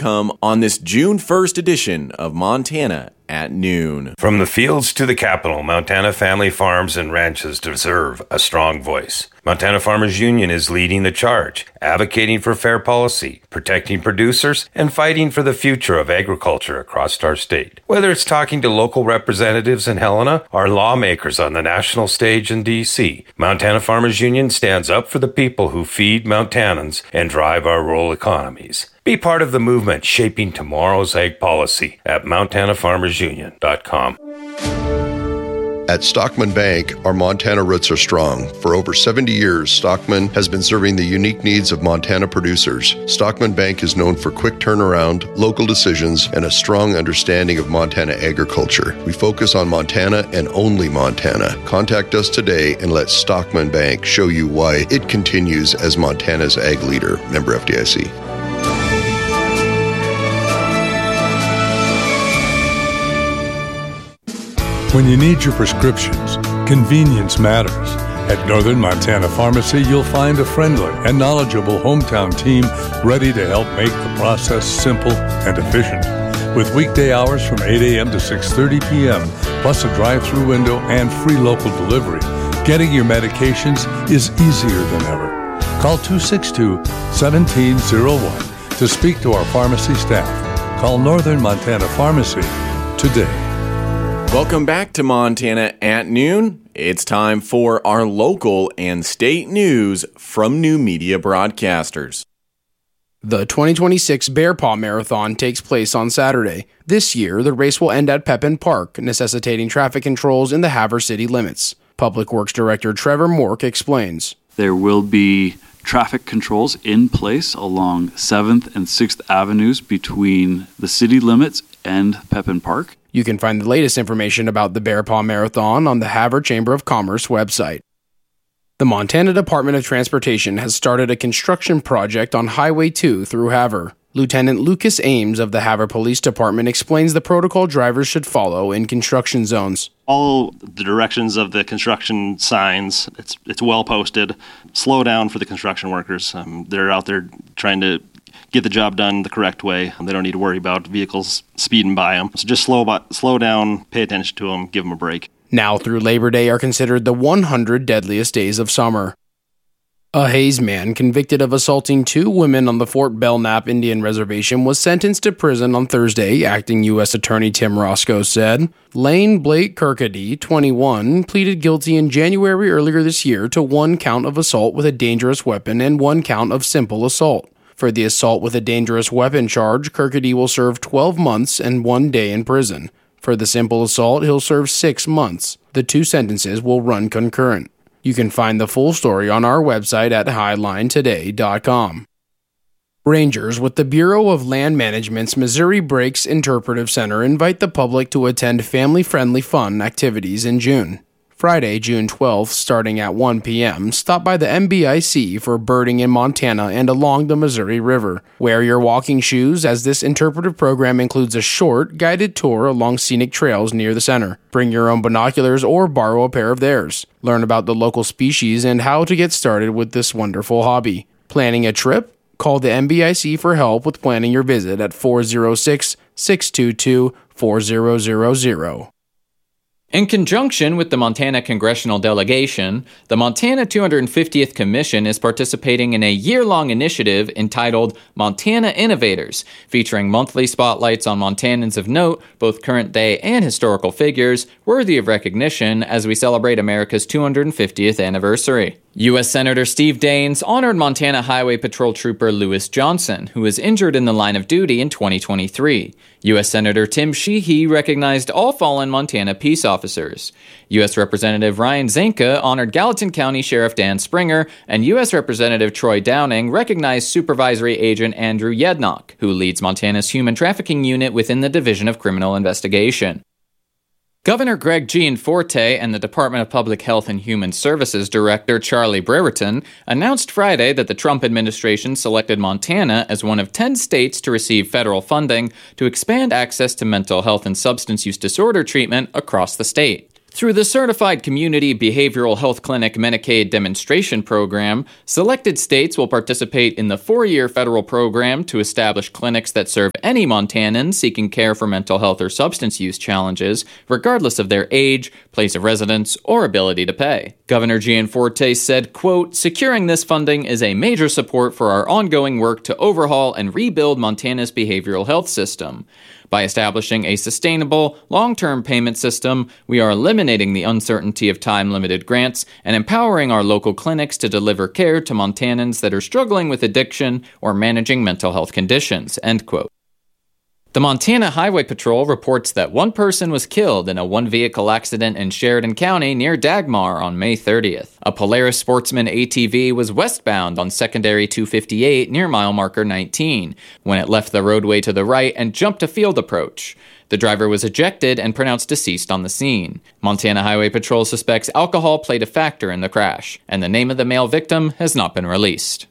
come on this June 1st edition of Montana at Noon. From the fields to the capital, Montana family farms and ranches deserve a strong voice. Montana Farmers Union is leading the charge, advocating for fair policy, protecting producers, and fighting for the future of agriculture across our state. Whether it's talking to local representatives in Helena or lawmakers on the national stage in D.C., Montana Farmers Union stands up for the people who feed Montanans and drive our rural economies. Be part of the movement shaping tomorrow's ag policy at MontanaFarmersUnion.com. At Stockman Bank, our Montana roots are strong. For over 70 years, Stockman has been serving the unique needs of Montana producers. Stockman Bank is known for quick turnaround, local decisions, and a strong understanding of Montana agriculture. We focus on Montana and only Montana. Contact us today and let Stockman Bank show you why it continues as Montana's ag leader. Member FDIC. When you need your prescriptions, convenience matters. At Northern Montana Pharmacy, you'll find a friendly and knowledgeable hometown team ready to help make the process simple and efficient. With weekday hours from 8 a.m. to 6:30 p.m., plus a drive-through window and free local delivery, getting your medications is easier than ever. Call 262-1701 to speak to our pharmacy staff. Call Northern Montana Pharmacy today. Welcome back to Montana at Noon. It's time for our local and state news from New Media Broadcasters. The 2026 Bear Paw Marathon takes place on Saturday. This year, the race will end at Pepin Park, necessitating traffic controls in the Havre city limits. Public Works Director Trevor Mork explains. There will be traffic controls in place along 7th and 6th Avenues between the city limits and Pepin Park. You can find the latest information about the Bear Paw Marathon on the Havre Chamber of Commerce website. The Montana Department of Transportation has started a construction project on Highway 2 through Havre. Lieutenant Lucas Ames of the Havre Police Department explains the protocol drivers should follow in construction zones. All the directions of the construction signs, it's well posted. Slow down for the construction workers. They're out there trying to get the job done the correct way. They don't need to worry about vehicles speeding by them. So just slow down, pay attention to them, give them a break. Now through Labor Day are considered the 100 deadliest days of summer. A Hayes man convicted of assaulting 2 women on the Fort Belknap Indian Reservation was sentenced to prison on Thursday, acting U.S. Attorney Tim Roscoe said. Lane Blake Kirkady, 21, pleaded guilty in January earlier this year to 1 count of assault with a dangerous weapon and 1 count of simple assault. For the assault with a dangerous weapon charge, Kirkady will serve 12 months and 1 day in prison. For the simple assault, he'll serve 6 months. The 2 sentences will run concurrent. You can find the full story on our website at highlinetoday.com. Rangers with the Bureau of Land Management's Missouri Breaks Interpretive Center invite the public to attend family-friendly fun activities in June. Friday, June 12th, starting at 1 p.m., stop by the MBIC for birding in Montana and along the Missouri River. Wear your walking shoes, as this interpretive program includes a short, guided tour along scenic trails near the center. Bring your own binoculars or borrow a pair of theirs. Learn about the local species and how to get started with this wonderful hobby. Planning a trip? Call the MBIC for help with planning your visit at 406-622-4000. In conjunction with the Montana Congressional Delegation, the Montana 250th Commission is participating in a year-long initiative entitled Montana Innovators, featuring monthly spotlights on Montanans of note, both current-day and historical figures, worthy of recognition as we celebrate America's 250th anniversary. U.S. Senator Steve Daines honored Montana Highway Patrol Trooper Lewis Johnson, who was injured in the line of duty in 2023. U.S. Senator Tim Sheehy recognized all fallen Montana peace officers. U.S. Representative Ryan Zenka honored Gallatin County Sheriff Dan Springer, and U.S. Representative Troy Downing recognized Supervisory Agent Andrew Yednock, who leads Montana's Human Trafficking Unit within the Division of Criminal Investigation. Governor Greg Gianforte and the Department of Public Health and Human Services Director Charlie Brereton announced Friday that the Trump administration selected Montana as one of 10 states to receive federal funding to expand access to mental health and substance use disorder treatment across the state. Through the Certified Community Behavioral Health Clinic Medicaid Demonstration Program, selected states will participate in the 4-year federal program to establish clinics that serve any Montanan seeking care for mental health or substance use challenges, regardless of their age, place of residence, or ability to pay. Governor Gianforte said, quote, "Securing this funding is a major support for our ongoing work to overhaul and rebuild Montana's behavioral health system. By establishing a sustainable, long-term payment system, we are eliminating the uncertainty of time-limited grants and empowering our local clinics to deliver care to Montanans that are struggling with addiction or managing mental health conditions," end quote. The Montana Highway Patrol reports that one person was killed in a one-vehicle accident in Sheridan County near Dagmar on May 30th. A Polaris Sportsman ATV was westbound on Secondary 258 near mile marker 19 when it left the roadway to the right and jumped a field approach. The driver was ejected and pronounced deceased on the scene. Montana Highway Patrol suspects alcohol played a factor in the crash, and the name of the male victim has not been released.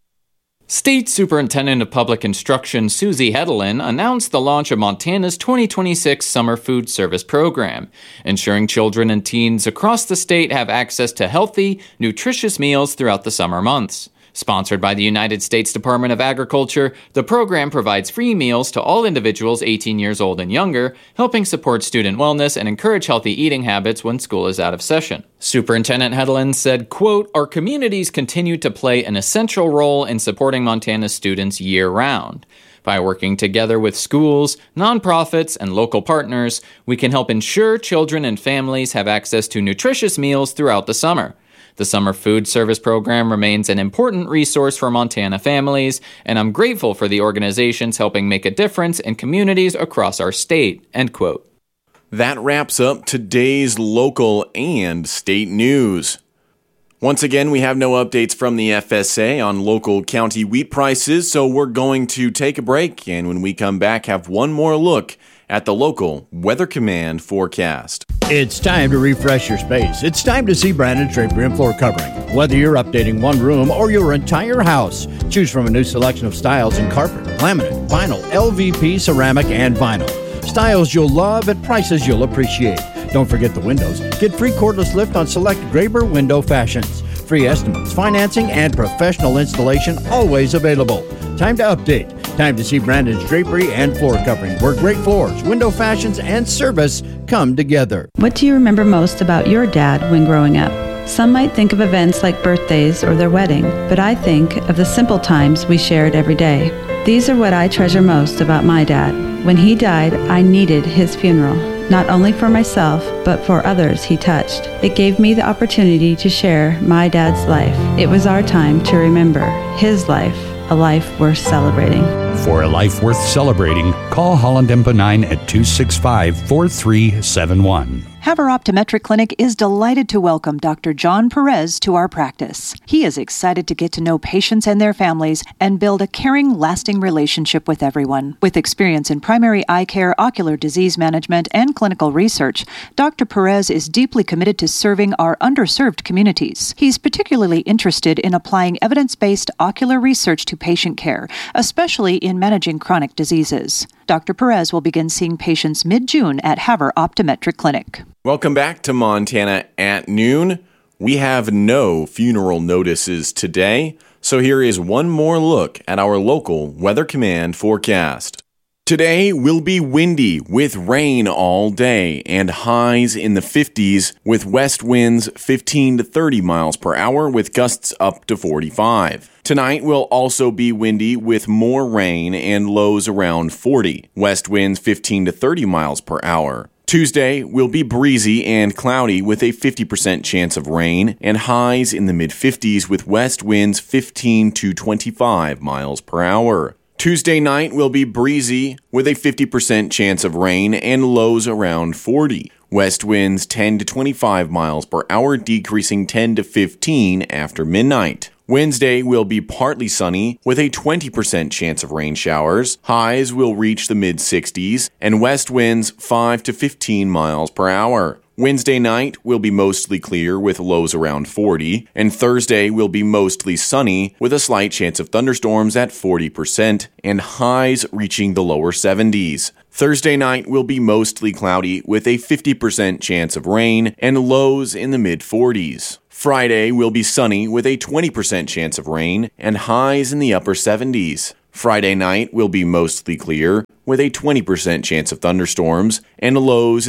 State Superintendent of Public Instruction Susie Hedelin announced the launch of Montana's 2026 Summer Food Service Program, ensuring children and teens across the state have access to healthy, nutritious meals throughout the summer months. Sponsored by the United States Department of Agriculture, the program provides free meals to all individuals 18 years old and younger, helping support student wellness and encourage healthy eating habits when school is out of session. Superintendent Hedelin said, quote, "Our communities continue to play an essential role in supporting Montana's students year-round. By working together with schools, nonprofits, and local partners, we can help ensure children and families have access to nutritious meals throughout the summer. The Summer Food Service Program remains an important resource for Montana families, and I'm grateful for the organizations helping make a difference in communities across our state," end quote. That wraps up today's local and state news. Once again, we have no updates from the FSA on local county wheat prices, so we're going to take a break, and when we come back, have one more look at the local Weather Command forecast. It's time to refresh your space. It's time to see Brandon Drapery and Floor Covering. Whether you're updating one room or your entire house, choose from a new selection of styles in carpet, laminate, vinyl, LVP, ceramic, and vinyl. Styles you'll love at prices you'll appreciate. Don't forget the windows. Get free cordless lift on select Graber window fashions. Free estimates, financing, and professional installation always available. Time to update. Time to see Brandon's Drapery and Floor Covering, where great floors, window fashions, and service come together. What do you remember most about your dad when growing up? Some might think of events like birthdays or their wedding, but I think of the simple times we shared every day. These are what I treasure most about my dad. When he died, I needed his funeral, not only for myself, but for others he touched. It gave me the opportunity to share my dad's life. It was our time to remember his life, a life worth celebrating. For a life worth celebrating, call Holland and Benign at 265-4371. Haver Optometric Clinic is delighted to welcome Dr. John Perez to our practice. He is excited to get to know patients and their families and build a caring, lasting relationship with everyone. With experience in primary eye care, ocular disease management, and clinical research, Dr. Perez is deeply committed to serving our underserved communities. He's particularly interested in applying evidence-based ocular research to patient care, especially in managing chronic diseases. Dr. Perez will begin seeing patients mid-June at Haver Optometric Clinic. Welcome back to Montana at Noon. We have no funeral notices today, so here is one more look at our local Weather Command forecast. Today will be windy with rain all day and highs in the 50s with west winds 15 to 30 miles per hour with gusts up to 45. Tonight will also be windy with more rain and lows around 40. West winds 15 to 30 miles per hour. Tuesday will be breezy and cloudy with a 50% chance of rain and highs in the mid-50s with west winds 15 to 25 miles per hour. Tuesday night will be breezy with a 50% chance of rain and lows around 40. West winds 10 to 25 miles per hour, decreasing 10 to 15 after midnight. Wednesday will be partly sunny with a 20% chance of rain showers. Highs will reach the mid-60s and west winds 5 to 15 miles per hour. Wednesday night will be mostly clear with lows around 40, and Thursday will be mostly sunny with a slight chance of thunderstorms at 40% and highs reaching the lower 70s. Thursday night will be mostly cloudy with a 50% chance of rain and lows in the mid-40s. Friday will be sunny with a 20% chance of rain and highs in the upper 70s. Friday night will be mostly clear with a 20% chance of thunderstorms and lows